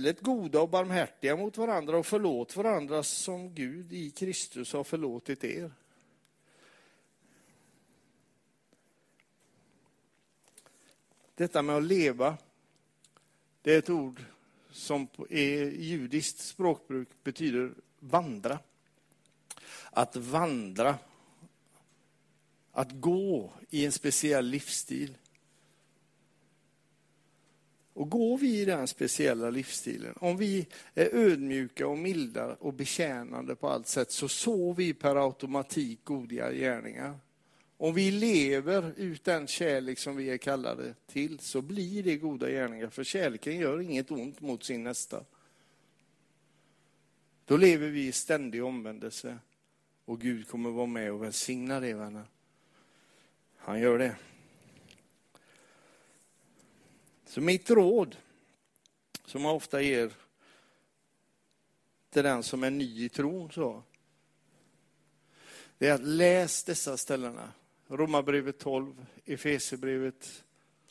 istället goda och barmhärtiga mot varandra och förlåt varandra som Gud i Kristus har förlåtit er. Detta med att leva, det är ett ord som i judiskt språkbruk betyder vandra. Att vandra, att gå i en speciell livsstil. Och går vi i den speciella livsstilen, om vi är ödmjuka och milda och betjänande på allt sätt, så sår vi per automatik goda gärningar. Om vi lever ut den kärlek som vi är kallade till, så blir det goda gärningar. För kärleken gör inget ont mot sin nästa. Då lever vi i ständig omvändelse. Och Gud kommer vara med och välsigna det, vänner. Han gör det. Så mitt råd, som jag ofta ger till den som är ny i tron, så, det är att läs dessa ställena. Romarbrevet 12, Efesierbrevet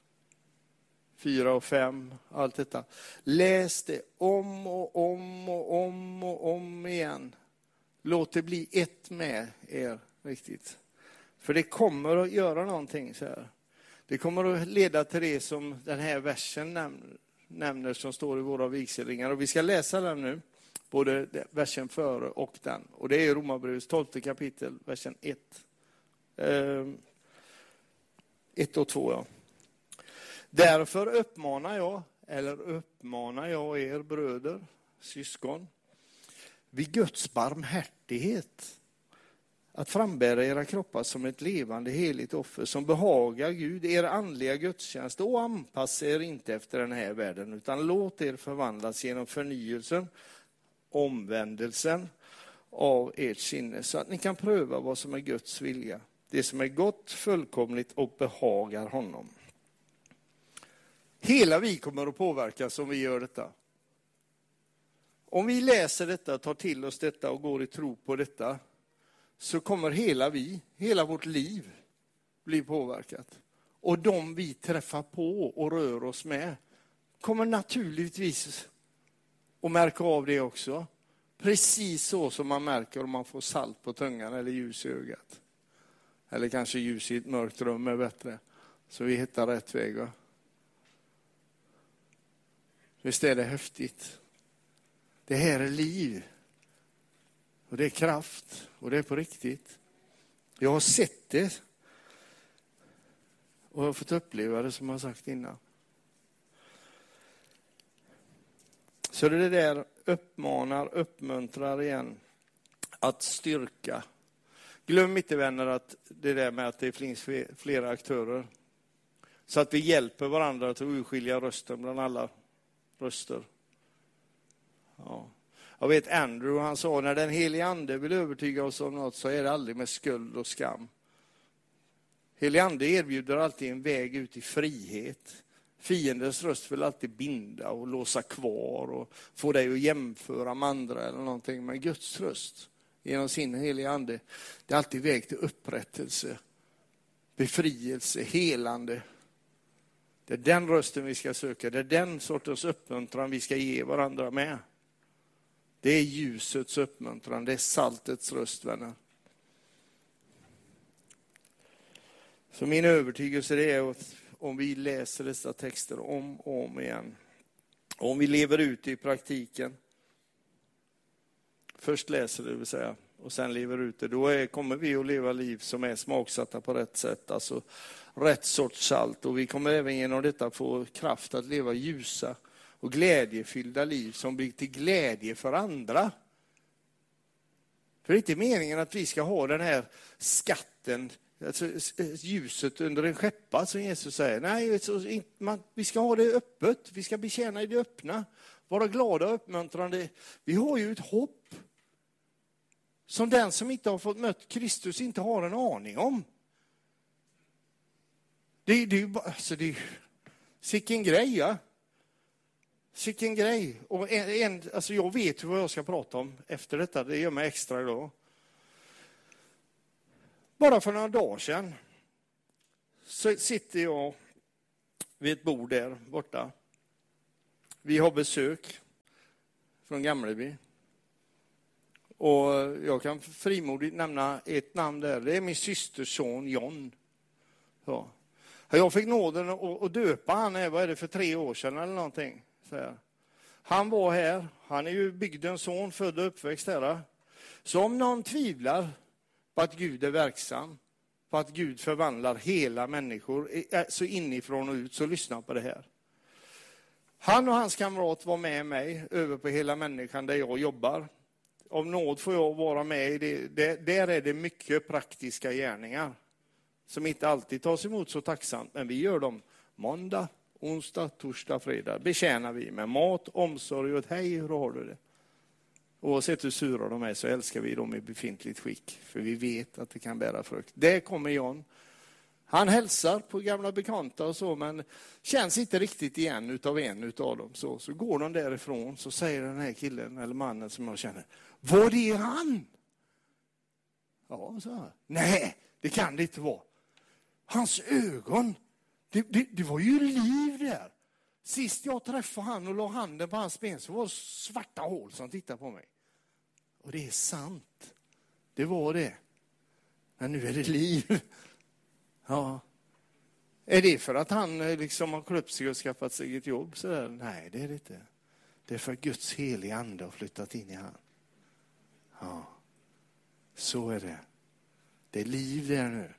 4 och 5, allt detta. Läs det om och om och om och om igen. Låt det bli ett med er riktigt. För det kommer att göra någonting så här. Det kommer att leda till det som den här versen nämner som står i våra vigselringar. Och vi ska läsa den nu, både versen före och den. Och det är Romarbrevets 12 kapitel, versen 1. 1 och 2, ja. Därför uppmanar jag er bröder, syskon, vid Guds barmhärtighet, att frambära era kroppar som ett levande heligt offer som behagar Gud, er andliga gudstjänst, och anpassa er inte efter den här världen, utan låt er förvandlas genom förnyelsen, omvändelsen av ert sinne, så att ni kan pröva vad som är Guds vilja, det som är gott, fullkomligt och behagar honom. Hela vi kommer att påverkas om vi gör detta. Om vi läser detta, tar till oss detta och går i tro på detta, så kommer hela vårt liv bli påverkat. Och de vi träffar på och rör oss med kommer naturligtvis att märka av det också. Precis så som man märker om man får salt på tungan eller ljus i ögat. Eller kanske ljus i ett mörkt rum är bättre. Så vi hittar rätt väg, va? Visst är det häftigt? Det här är liv. Och det är kraft. Och det är på riktigt. Jag har sett det. Och jag har fått uppleva det som jag sagt innan. Så det där uppmuntrar igen. Att styrka. Glöm inte, vänner, att det där med att det finns flera aktörer. Så att vi hjälper varandra att urskilja rösten bland alla röster. Ja. Jag vet Andrew, han sa, när den helige ande vill övertyga oss om något så är det aldrig med skuld och skam. Helige ande erbjuder alltid en väg ut i frihet. Fiendens röst vill alltid binda och låsa kvar och få dig att jämföra med andra eller någonting. Men Guds röst genom sin helige ande, det är alltid väg till upprättelse, befrielse, helande. Det är den rösten vi ska söka. Det är den sortens uppmuntran vi ska ge varandra med. Det är ljusets uppmuntran. Det är saltets röst, vänner. Så min övertygelse är att om vi läser dessa texter om och om igen. Om vi lever ut i praktiken. Först läser det, vill säga. Och sen lever ut det. Då kommer vi att leva liv som är smaksatta på rätt sätt. Alltså rätt sorts salt. Och vi kommer även genom detta få kraft att leva ljusa och glädjefyllda liv som blir till glädje för andra. För det är inte meningen att vi ska ha den här skatten, alltså ljuset under en skeppa som Jesus säger. Nej, vi ska ha det öppet. Vi ska betjäna i det öppna. Vara glada och uppmuntrande. Vi har ju ett hopp som den som inte har fått mött Kristus inte har en aning om. Det är ju bara, alltså det är sicken grej, ja. Sicken grej. Och alltså jag vet vad jag ska prata om efter detta. Det gör mig extra glad. Bara för några dagar sedan så sitter jag vid ett bord där borta. Vi har besök. från Gamleby. Och jag kan frimodigt nämna ett namn där. Det är min systers son John. Ja. Jag fick nåden att döpa han här, vad är det, för 3 år sedan eller någonting. Så här. Han var här, han är ju bygdens son, född och uppväxt här. Så om någon tvivlar på att Gud är verksam, på att Gud förvandlar hela människor så inifrån och ut, så lyssna på det här. Han och hans kamrat var med mig över på Hela människan där jag jobbar. Av nåd får jag vara med i det. Där är det mycket praktiska gärningar som inte alltid tas emot så tacksamt, men vi gör dem måndag, onsdag, torsdag, fredag. Betjänar vi med mat, omsorg och hej, hur har du det? Oavsett hur sura de är så älskar vi dem i befintligt skick, för vi vet att det kan bära frukt. Där kommer John. Han hälsar på gamla bekanta och så, men känns inte riktigt igen utav en utav dem. Så går de därifrån, så säger den här killen eller mannen som jag känner, var det han? Ja, så här. Nej, det kan det inte vara. Hans ögon, det var ju liv där. Sist jag träffade han och la handen på hans ben så var det svarta hål som tittade på mig. Och det är sant. Det var det. Men nu är det liv. Ja. Är det för att han liksom har klippt sig och skaffat sig ett jobb? Så där? Nej, det är det inte. Det är för Guds heliga ande har flyttat in i han. Ja. Så är det. Det är liv där nu.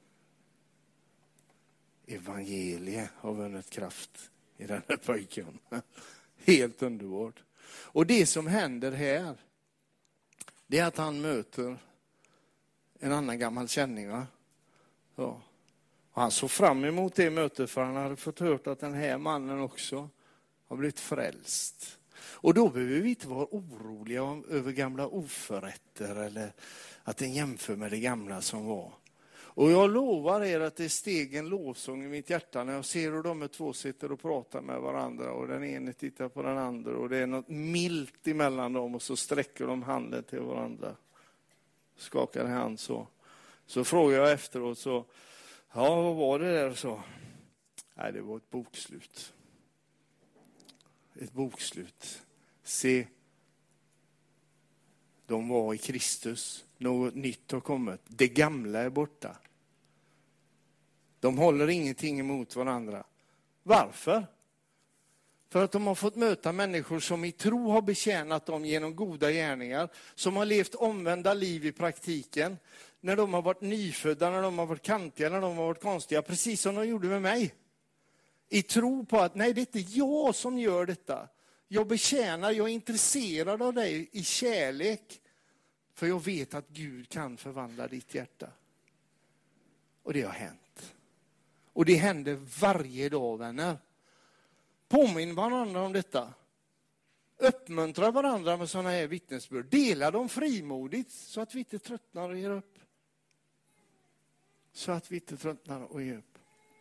Evangeliet har vunnit kraft i den här pojken. Helt underbart. Och det som händer här, det är att han möter en annan gammal känning. Va? Ja. Och han såg fram emot det mötet, för han hade fått hört att den här mannen också har blivit frälst. Och då behöver vi inte vara oroliga över gamla oförrätter eller att den jämför med det gamla som var. Och jag lovar er att det steg en lovsång i mitt hjärta när jag ser hur de två sitter och pratar med varandra och den ene tittar på den andra och det är något milt emellan dem och så sträcker de handen till varandra. Skakar hand så. Så frågar jag efteråt så, ja, vad var det där så? Nej, det var ett bokslut. Ett bokslut. Se, de var i Kristus. Något nytt har kommit. Det gamla är borta. De håller ingenting emot varandra. Varför? För att de har fått möta människor som i tro har betjänat dem genom goda gärningar. Som har levt omvända liv i praktiken. När de har varit nyfödda, när de har varit kantiga, när de har varit konstiga. Precis som de gjorde med mig. I tro på att nej, det är inte jag som gör detta. Jag betjänar, jag är intresserad av dig i kärlek. För jag vet att Gud kan förvandla ditt hjärta. Och det har hänt. Och det händer varje dag, vänner. Påminn varandra om detta. Uppmuntra varandra med sådana här vittnesbörd. Dela dem frimodigt så att vi inte tröttnar och ger upp. Så att vi inte tröttnar och ger upp.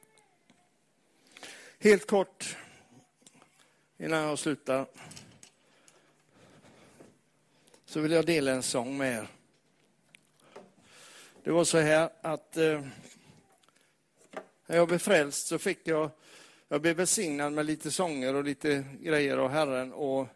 Helt kort innan jag slutar så vill jag dela en sång med er. Det var så här att när jag blev frälst så fick jag blev välsignad med lite sånger och lite grejer av Herren. Och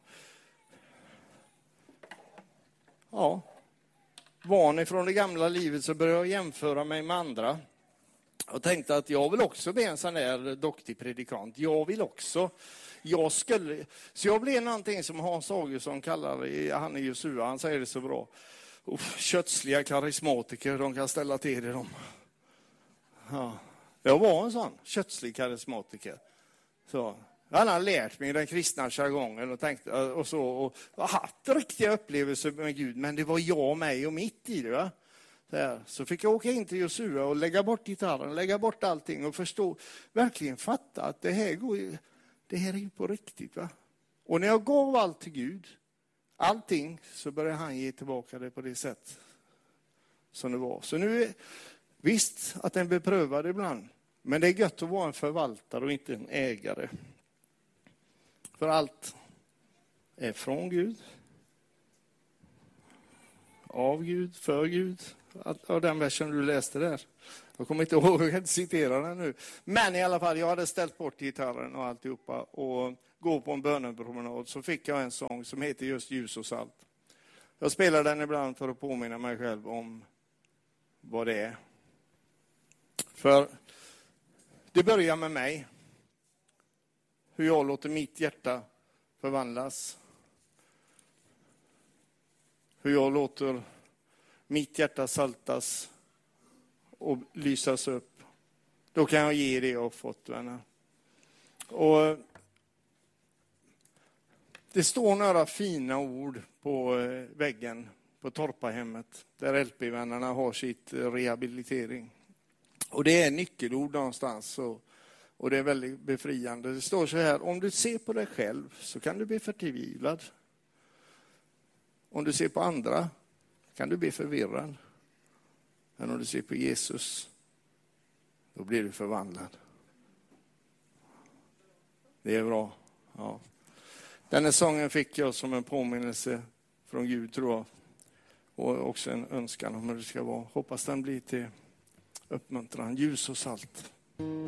ja, van ifrån det gamla livet så började jag jämföra mig med andra. Jag tänkte att jag vill också bli en sån där duktig predikant. Jag vill också. Så jag blev någonting som Hans Augustsson kallar det. Han är Josua, han säger det så bra. Kötsliga karismatiker, de kan ställa till det dem. Ja. Jag var en sån kötslig karismatiker. Så jag hade lärt mig den kristna jargongen och tänkte och haft riktiga upplevelser med Gud, men det var jag, mig och mitt i det. Va? Så fick jag åka in till Josua och lägga bort gitarren, lägga bort allting och verkligen fatta att det här är ju på riktigt. Va? Och när jag gav allt till Gud, allting, så började han ge tillbaka det på det sätt som det var. Så nu är visst att den blir prövad ibland, men det är gött att vara en förvaltare och inte en ägare. För allt är från Gud, av Gud, för Gud. Av den versen du läste där. Jag kommer inte ihåg, jag kan inte citera den nu. Men i alla fall, jag hade ställt bort gitarren och alltihopa. Och gå på en bönepromenad så fick jag en sång som heter just Ljus och salt. Jag spelar den ibland för att påminna mig själv om vad det är. För det börjar med mig. Hur jag låter mitt hjärta förvandlas. Hur jag låter mitt hjärta saltas och lysas upp. Då kan jag ge det jag har fått, vänner. Och det står några fina ord på väggen på Torpahemmet där LP-vännerna har sitt rehabilitering. Och det är nyckelord någonstans och det är väldigt befriande. Det står så här: om du ser på dig själv så kan du bli förtvivlad. Om du ser på andra kan du bli förvirrad. Men om du ser på Jesus, då blir du förvandlad. Det är bra. Ja. Den här sången fick jag som en påminnelse från Gud, tror jag. Och också en önskan om hur det ska vara. Hoppas den blir till uppmuntran. Ljus och salt.